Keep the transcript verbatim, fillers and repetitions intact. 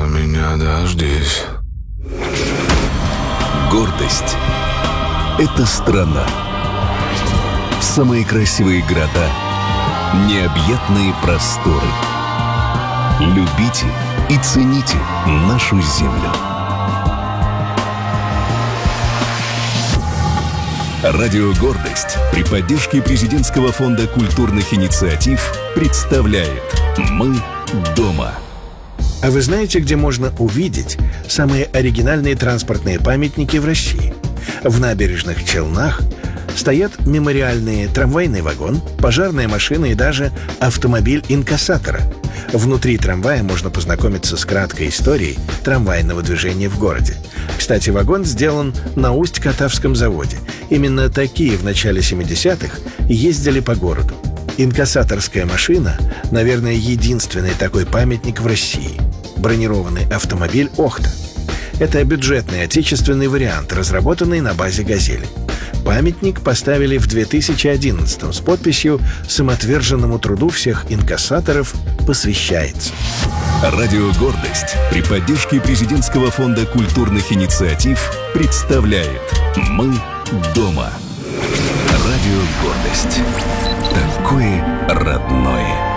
меня дождись. Гордость — это страна. Самые красивые города, необъятные просторы. Любите и цените нашу землю. Радио «Гордость» при поддержке Президентского фонда культурных инициатив представляет «Мы дома». А вы знаете, где можно увидеть самые оригинальные транспортные памятники в России? В набережных Челнах стоят мемориальные трамвайный вагон, пожарная машина и даже автомобиль инкассатора. Внутри трамвая можно познакомиться с краткой историей трамвайного движения в городе. Кстати, вагон сделан на Усть-Катавском заводе. Именно такие в начале семидесятых ездили по городу. Инкассаторская машина, наверное, единственный такой памятник в России. Бронированный автомобиль «Охта». Это бюджетный отечественный вариант, разработанный на базе «Газели». Памятник поставили в две тысячи одиннадцатом с подписью «Самоотверженному труду всех инкассаторов посвящается». Радио «Гордость» при поддержке Президентского фонда культурных инициатив представляет «Мы дома». Радио «Гордость». Такое родное.